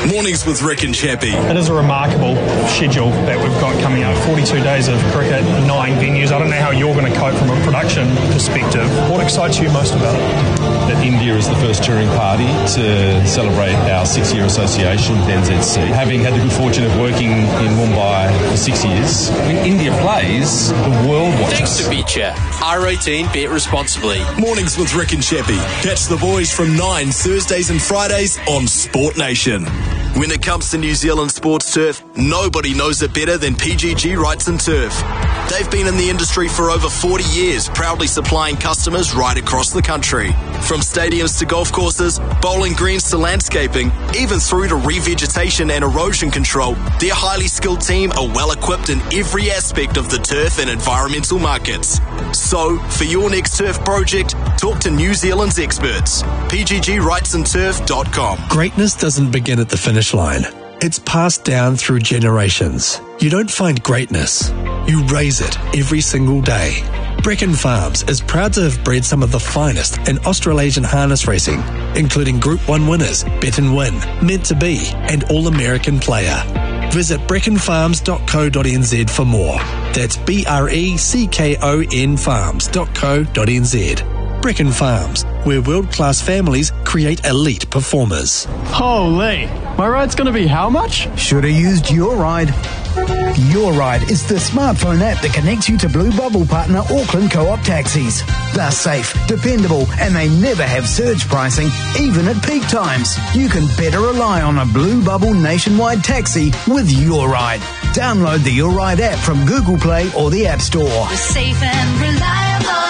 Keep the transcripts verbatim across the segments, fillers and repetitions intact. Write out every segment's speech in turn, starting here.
Mornings with Rick and Chappie. It is a remarkable schedule that we've got coming up. forty-two days of cricket, nine venues. I don't know how you're going to cope from a production perspective. What excites you most about it? That India is the first touring party to celebrate our six-year association with N Z C. Having had the good fortune of working in Mumbai for six years, when India plays, the world watches. Thanks to Betcha. R eighteen, bet responsibly. Mornings with Rick and Chappie. Catch the boys from nine Thursdays and Fridays on Sport Nation. When it comes to New Zealand sports turf, nobody knows it better than P G G Wrights and Turf. They've been in the industry for over forty years, proudly supplying customers right across the country. From stadiums to golf courses, bowling greens to landscaping, even through to revegetation and erosion control, their highly skilled team are well equipped in every aspect of the turf and environmental markets. So, for your next turf project, talk to New Zealand's experts. P G G Wrights and Turf dot com. Greatness doesn't begin at the finish line. It's passed down through generations. You don't find greatness. You raise it every single day. Brecon Farms is proud to have bred some of the finest in Australasian harness racing, including Group one winners, Bet and Win, Meant to Be, and All-American Player. Visit brecon farms dot co dot n z for more. That's B R E C K O N farms dot co dot n z. Brecon Farms, where world-class families create elite performers. Holy, my ride's going to be how much? Should have used Your Ride. Your Ride is the smartphone app that connects you to Blue Bubble partner Auckland Co-op taxis. They're safe, dependable, and they never have surge pricing, even at peak times. You can better rely on a Blue Bubble nationwide taxi with Your Ride. Download the Your Ride app from Google Play or the App Store. We're safe and reliable.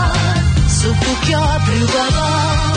So book your Blue Bubble.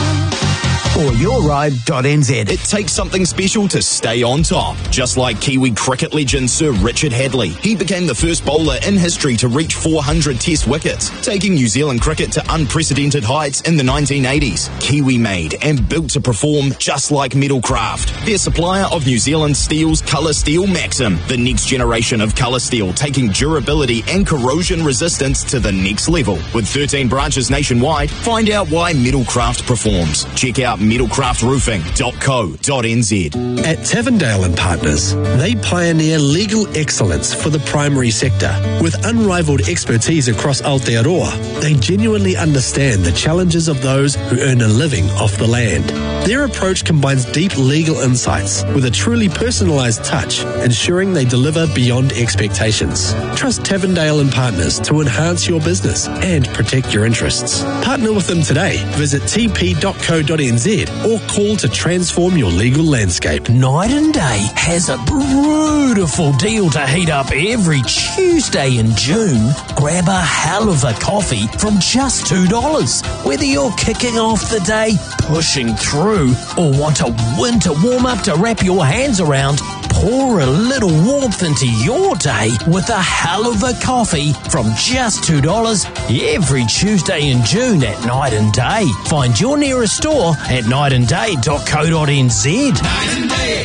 Or your ride dot n z. It takes something special to stay on top, just like Kiwi cricket legend Sir Richard Hadley. He became the first bowler in history to reach four hundred test wickets, taking New Zealand cricket to unprecedented heights in the nineteen eighties. Kiwi made and built to perform just like Metalcraft. Their supplier of New Zealand steel's Colour Steel Maxim, the next generation of colour steel, taking durability and corrosion resistance to the next level. With thirteen branches nationwide, find out why Metalcraft performs. Check out metalcraft roofing dot co dot n z. At Tavendale and Partners, they pioneer legal excellence for the primary sector. With unrivaled expertise across Aotearoa, they genuinely understand the challenges of those who earn a living off the land. Their approach combines deep legal insights with a truly personalised touch, ensuring they deliver beyond expectations. Trust Tavendale and Partners to enhance your business and protect your interests. Partner with them today. Visit t p dot co dot n z or call to transform your legal landscape. Night and Day has a beautiful deal to heat up every Tuesday in June. Grab a hell of a coffee from just two dollars. Whether you're kicking off the day, pushing through, or want a winter warm-up to wrap your hands around, pour a little warmth into your day with a hell of a coffee from just two dollars every Tuesday in June at Night and Day. Find your nearest store at night and day dot co dot n z. Night and Day.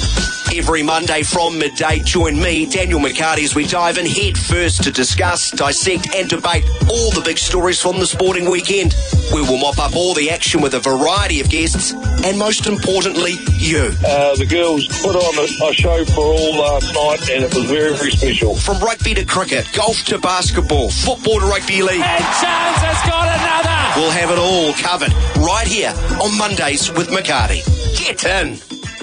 Every Monday from midday, join me, Daniel McCarty, as we dive in head first to discuss, dissect and debate all the big stories from the sporting weekend. We will mop up all the action with a variety of guests and, most importantly, you. Uh, the girls put on a, a show for all last night and it was very, very special. From rugby to cricket, golf to basketball, football to rugby league. And Charles has got another! We'll have it all covered right here on Mondays with McCarty. Get in.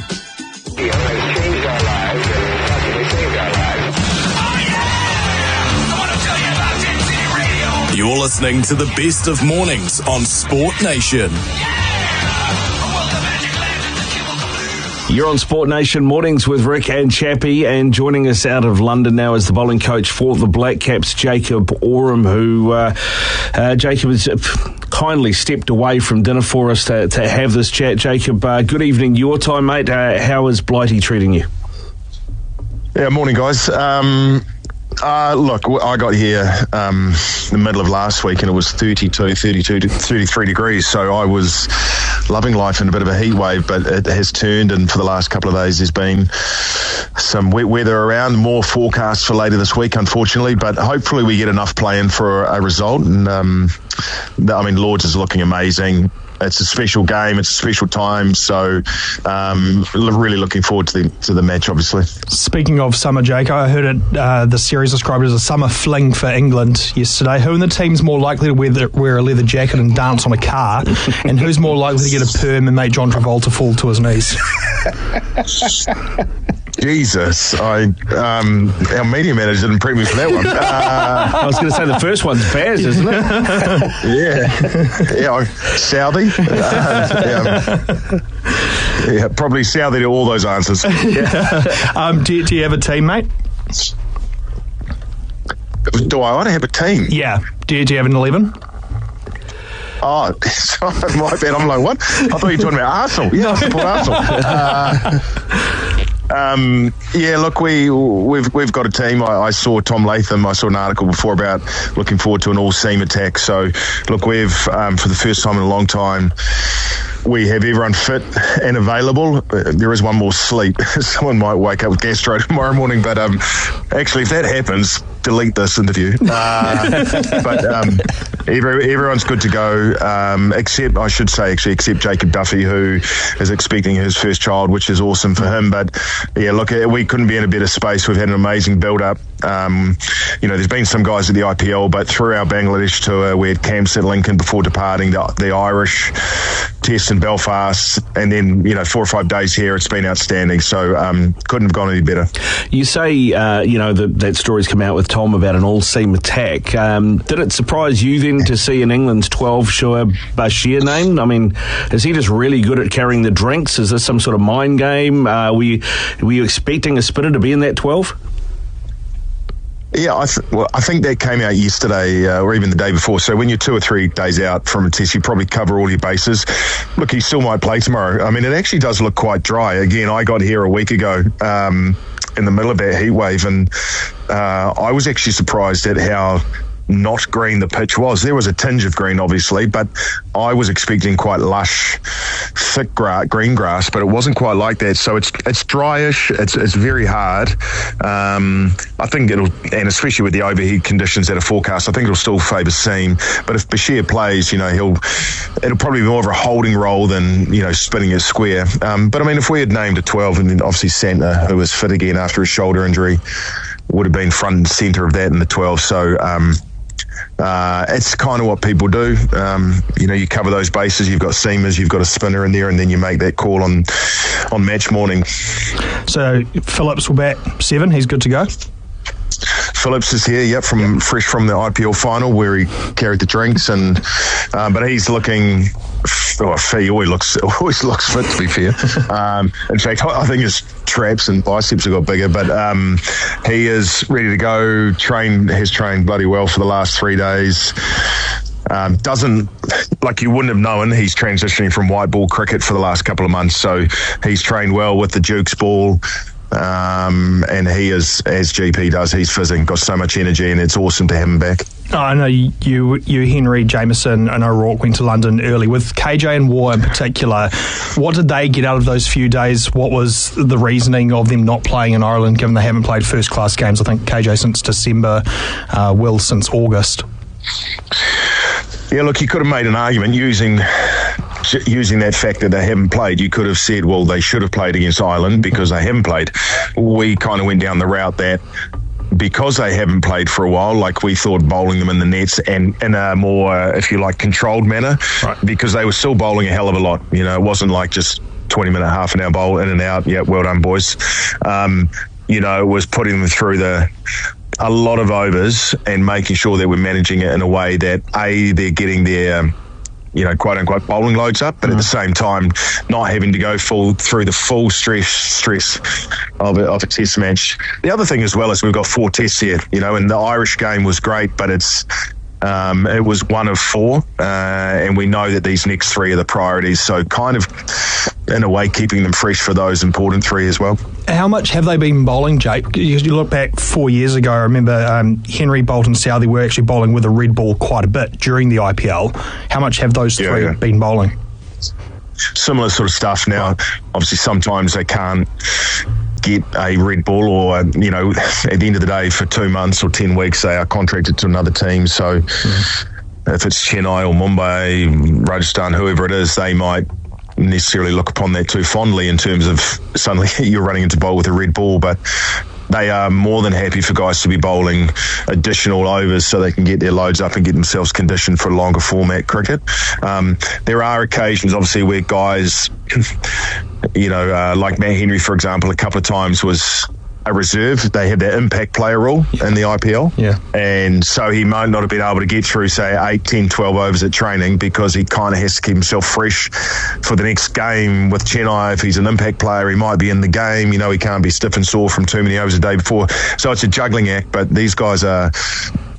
You're listening to the best of mornings on Sport Nation. You're on Sport Nation Mornings with Rick and Chappie, and joining us out of London now is the bowling coach for the Black Caps, Jacob Oram, who uh, uh, Jacob has kindly stepped away from dinner for us to, to have this chat. Jacob, uh, good evening your time, mate. Uh, how is Blighty treating you? Yeah, morning, guys. Um, uh, look, I got here um, in the middle of last week and it was thirty-two, thirty-two, thirty-three degrees, so I was loving life in a bit of a heat wave, but it has turned, and for the last couple of days there's been some wet weather around, more forecasts for later this week, unfortunately, but hopefully we get enough play in for a result, and um, I mean, Lords is looking amazing. It's a special game. It's a special time. So, um, really looking forward to the to the match. Obviously. Speaking of summer, Jake, I heard it. Uh, the series described as a summer fling for England yesterday. Who in the team's more likely to wear, the, wear a leather jacket and dance on a car, and who's more likely to get a perm and make John Travolta fall to his knees? Jesus, I um, our media manager didn't prep me for that one. Uh, I was going to say the first one's Baz, isn't it? yeah, yeah, I- Southie. Uh, yeah. yeah, probably Southie to all those answers. Yeah. um, do, you, do you have a teammate? Do I want to have a team? Yeah. Do you, do you have an eleven? Oh, my bad. I'm like, what? I thought you were talking about Arsenal. Yeah, I support Arsenal. Uh, Um, yeah, look, we we've we've got a team. I, I saw Tom Latham. I saw an article before about looking forward to an all-seam attack. So, look, we've um, for the first time in a long time, we have everyone fit and available. Uh, there is one more sleep. Someone might wake up with gastro tomorrow morning, but um, actually, if that happens, delete this interview. Uh, but um, every, everyone's good to go, um, except, I should say, actually, except Jacob Duffy, who is expecting his first child, which is awesome for him. But yeah, look, we couldn't be in a better space. We've had an amazing build-up. Um, you know, there's been some guys at the I P L, but through our Bangladesh tour, we had camps at Lincoln before departing, the, the Irish test in Belfast, and then, you know, four or five days here. It's been outstanding. So um, couldn't have gone any better. You say, uh, you know, the, that story's come out with Tom about an all-seam attack. Um, did it surprise you then to see in England's twelve Shoaib Bashir named? I mean, is he just really good at carrying the drinks? Is this some sort of mind game? Uh, were, you, were you expecting a spinner to be in that twelve? Yeah, I, th- well, I think that came out yesterday uh, or even the day before. So when you're two or three days out from a test, you probably cover all your bases. Look, he still might play tomorrow. I mean, it actually does look quite dry. Again, I got here a week ago um, in the middle of that heat wave, and uh, I was actually surprised at how not green the pitch was. There was a tinge of green, obviously, but I was expecting quite lush, thick gra- green grass, but it wasn't quite like that. So it's it's dryish. It's it's very hard. Um, I think it'll, and especially with the overheat conditions that are forecast, I think it'll still favour seam. But if Bashir plays, you know, he'll it'll probably be more of a holding role than, you know, spinning it square. Um, but I mean, if we had named a twelve, and then obviously Santa, who was fit again after his shoulder injury, would have been front and centre of that in the twelve. So. Um, Uh, it's kind of what people do. Um, you know, you cover those bases. You've got seamers, you've got a spinner in there, and then you make that call on on match morning. So Phillips will bat seven. He's good to go. Phillips is here, yep, from fresh from the I P L final where he carried the drinks, and uh, but he's looking. Oh, he always looks always looks fit, to be fair. Um, in fact, I think his traps and biceps have got bigger, but um, he is ready to go. Trained, has trained bloody well for the last three days. Um, doesn't, like you wouldn't have known, he's transitioning from white ball cricket for the last couple of months, so he's trained well with the Dukes ball. Um, and he is, as G P does, he's fizzing, got so much energy, and it's awesome to have him back. Oh, I know you, you, Henry, Jameson and O'Rourke went to London early. With K J and Waugh in particular, what did they get out of those few days? What was the reasoning of them not playing in Ireland, given they haven't played first-class games? I think K J since December, uh, Will since August. Yeah, look, you could have made an argument using using that fact that they haven't played. You could have said, well, they should have played against Ireland because they haven't played. We kind of went down the route that because they haven't played for a while, like we thought bowling them in the nets and in a more, uh, if you like, controlled manner, right, because they were still bowling a hell of a lot. You know, it wasn't like just twenty minute, half an hour bowl in and out. Yeah, well done, boys. Um, you know, it was putting them through the a lot of overs and making sure that we're managing it in a way that, A, they're getting their, um, you know, quote unquote bowling loads up, but mm. at the same time, not having to go full through the full stress stress of a, of a test match. The other thing as well is we've got four tests here, you know, and the Irish game was great, but it's um, it was one of four, uh, and we know that these next three are the priorities. So kind of, in a way, keeping them fresh for those important three as well. How much have they been bowling, Jake? You look back four years ago, I remember um, Henry, Bolton, Southey were actually bowling with a red ball quite a bit during the I P L. How much have those yeah, three yeah. been bowling? Similar sort of stuff now. Obviously, sometimes they can't get a red ball, or, you know, at the end of the day, for two months or ten weeks, they are contracted to another team. So, mm. if it's Chennai or Mumbai, Rajasthan, whoever it is, they might necessarily look upon that too fondly in terms of suddenly you're running into bowl with a red ball, but they are more than happy for guys to be bowling additional overs so they can get their loads up and get themselves conditioned for longer format cricket. Um, there are occasions, obviously, where guys, you know, uh, like Matt Henry, for example, a couple of times was a reserve. They had that impact player rule yeah. in the I P L. Yeah. And so he might not have been able to get through, say, eight, ten, twelve overs at training because he kind of has to keep himself fresh for the next game with Chennai. If he's an impact player, he might be in the game. You know, he can't be stiff and sore from too many overs a day before. So it's a juggling act, but these guys are